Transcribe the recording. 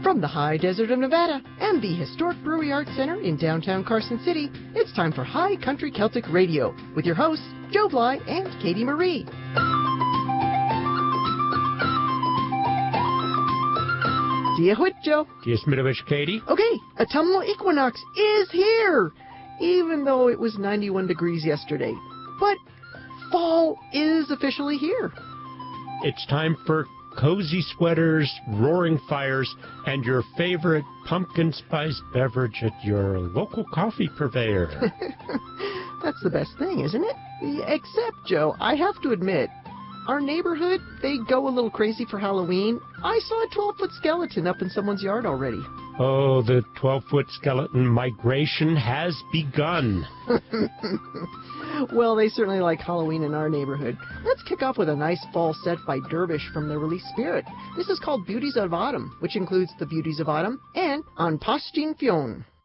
From the high desert of Nevada and the historic Brewery Arts Center in downtown Carson City, it's time for High Country Celtic Radio with your hosts, Joe Bly and Katie Marie. Dia Joe. Dia Smidovic, Katie. Okay, autumnal equinox is here, even though it was 91 degrees yesterday. But fall is officially here. It's time for cozy sweaters, roaring fires, and your favorite pumpkin spice beverage at your local coffee purveyor. That's the best thing, isn't it? Except, Joe, I have to admit, our neighborhood, they go a little crazy for Halloween. I saw a 12-foot skeleton up in someone's yard already. Oh, the 12-foot skeleton migration has begun. Well, they certainly like Halloween in our neighborhood. Let's kick off with a nice fall set by Dervish from their release Spirit. This is called Beauties of Autumn, which includes the Beauties of Autumn and An Pastin Fionn.